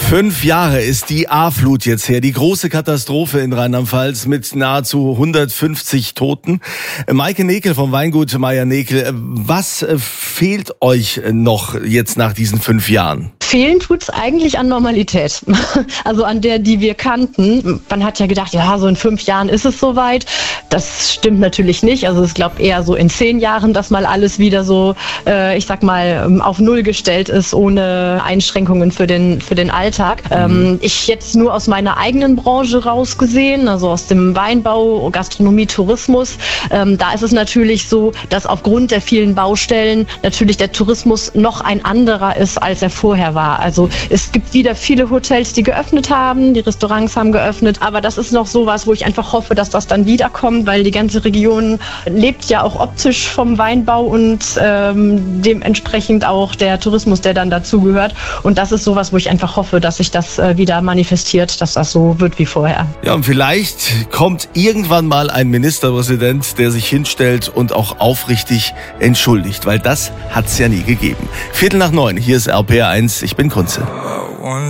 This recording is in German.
5 Jahre ist die A-Flut jetzt her, die große Katastrophe in Rheinland-Pfalz mit nahezu 150 Toten. Maike Nekel vom Weingut Meier-Nekel, was fehlt euch noch jetzt nach diesen 5 Jahren? Fehlen tut's eigentlich an Normalität, also an der, die wir kannten. Man hat ja gedacht, ja, so in 5 Jahren ist es soweit. Das stimmt natürlich nicht. Also ich glaube eher so in 10 Jahren, dass mal alles wieder so, ich sag mal, auf Null gestellt ist, ohne Einschränkungen für den Alltag. Ich jetzt nur aus meiner eigenen Branche rausgesehen, also aus dem Weinbau, Gastronomie, Tourismus. Da ist es natürlich so, dass aufgrund der vielen Baustellen natürlich der Tourismus noch ein anderer ist, als er vorher war. Also es gibt wieder viele Hotels, die geöffnet haben, die Restaurants haben geöffnet, aber das ist noch sowas, wo ich einfach hoffe, dass das dann wiederkommt, weil die ganze Region lebt ja auch optisch vom Weinbau und dementsprechend auch der Tourismus, der dann dazugehört. Und das ist sowas, wo ich einfach hoffe, dass sich das wieder manifestiert, dass das so wird wie vorher. Ja, und vielleicht kommt irgendwann mal ein Ministerpräsident, der sich hinstellt und auch aufrichtig entschuldigt, weil das hat's ja nie gegeben. 8:45, hier ist RPR1, ich bin Kunze.